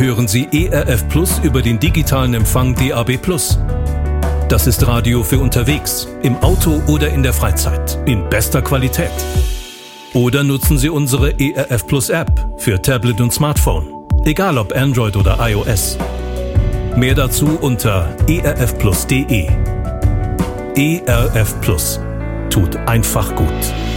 hören Sie ERF Plus über den digitalen Empfang DAB+. Das ist Radio für unterwegs, im Auto oder in der Freizeit, in bester Qualität. Oder nutzen Sie unsere ERF Plus App für Tablet und Smartphone, egal ob Android oder iOS. Mehr dazu unter erfplus.de. ERF Plus tut einfach gut.